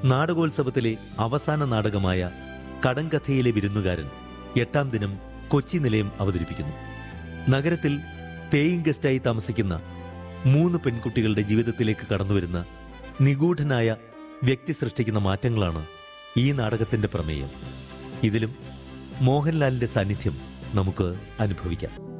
നാടകോത്സവത്തിലെ അവസാന നാടകമായ കടങ്കഥയിലെ വിരുന്നുകാരൻ 8ാം ദിനം കൊച്ചി നിലയം അവതരിപ്പിക്കുന്നു. നഗരത്തിൽ പേയിങ് ഗസ്റ്റായി താമസിക്കുന്ന 3 പെൺകുട്ടികളുടെ ജീവിതത്തിലേക്ക് കടന്നുവരുന്ന നിഗൂഢനായ വ്യക്തി സൃഷ്ടിക്കുന്ന മാറ്റങ്ങളാണ് ഈ നാടകത്തിന്റെ പ്രമേയം. ഇതിലും മോഹൻലാലിന്റെ സാന്നിധ്യം നമുക്ക് അനുഭവിക്കാം.